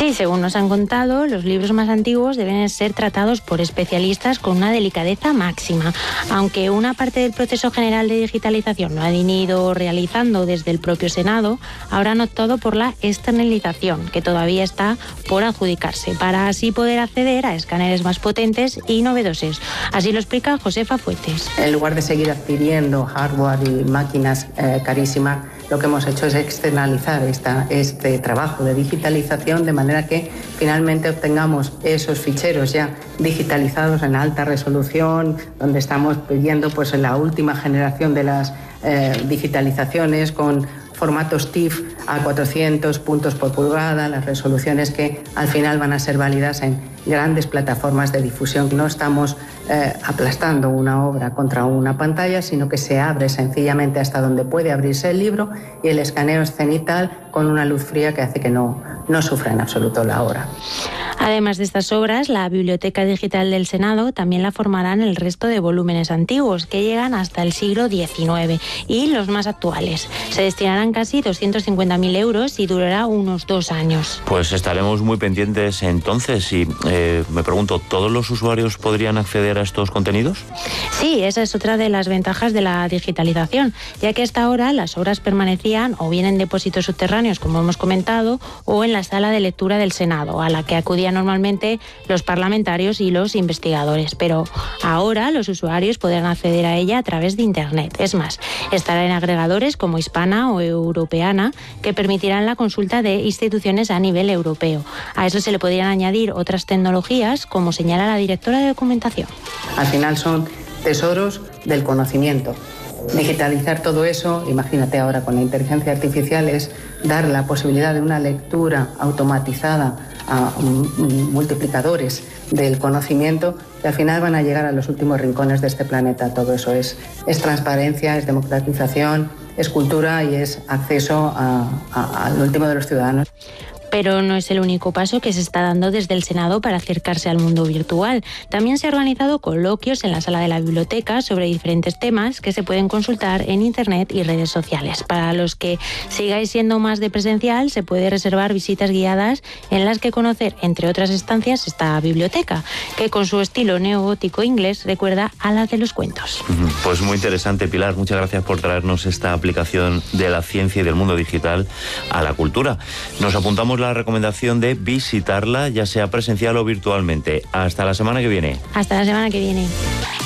Sí, según nos han contado, los libros más antiguos deben ser tratados por especialistas con una delicadeza máxima. Aunque una parte del proceso general de digitalización lo han ido realizando desde el propio Senado, ahora han optado por la externalización, que todavía está por adjudicarse, para así poder acceder a escáneres más potentes y novedosos. Así lo explica Josefa Fuentes. En lugar de seguir adquiriendo hardware y máquinas carísimas, lo que hemos hecho es externalizar este trabajo de digitalización, de manera que finalmente obtengamos esos ficheros ya digitalizados en alta resolución, donde estamos pidiendo pues la última generación de las digitalizaciones con formatos TIFF a 400 puntos por pulgada, las resoluciones que al final van a ser válidas en grandes plataformas de difusión. No estamos aplastando una obra contra una pantalla, sino que se abre sencillamente hasta donde puede abrirse el libro, y el escaneo es cenital con una luz fría que hace que no sufra en absoluto la obra. Además de estas obras, la Biblioteca Digital del Senado también la formarán el resto de volúmenes antiguos, que llegan hasta el siglo XIX, y los más actuales. Se destinarán casi 250.000 euros y durará unos 2 años. Pues estaremos muy pendientes entonces, y me pregunto, ¿todos los usuarios podrían acceder a estos contenidos? Sí, esa es otra de las ventajas de la digitalización, ya que hasta ahora las obras permanecían o bien en depósitos subterráneos, como hemos comentado, o en la sala de lectura del Senado, a la que acudían normalmente los parlamentarios y los investigadores. Pero ahora los usuarios podrán acceder a ella a través de Internet. Es más, estará en agregadores como Hispana o Europeana, que permitirán la consulta de instituciones a nivel europeo. A eso se le podrían añadir otras tecnologías, como señala la directora de documentación. Al final son tesoros del conocimiento. Digitalizar todo eso, imagínate ahora con la inteligencia artificial, es dar la posibilidad de una lectura automatizada a multiplicadores del conocimiento, que al final van a llegar a los últimos rincones de este planeta. Todo eso es transparencia, es democratización, es cultura y es acceso al último de los ciudadanos. Pero no es el único paso que se está dando desde el Senado para acercarse al mundo virtual. También se han organizado coloquios en la sala de la biblioteca sobre diferentes temas que se pueden consultar en Internet y redes sociales. Para los que sigáis siendo más de presencial, se puede reservar visitas guiadas en las que conocer, entre otras estancias, esta biblioteca, que con su estilo neogótico inglés recuerda a la de los cuentos. Pues muy interesante, Pilar. Muchas gracias por traernos esta aplicación de la ciencia y del mundo digital a la cultura. Nos apuntamos la recomendación de visitarla, ya sea presencial o virtualmente. Hasta la semana que viene. Hasta la semana que viene.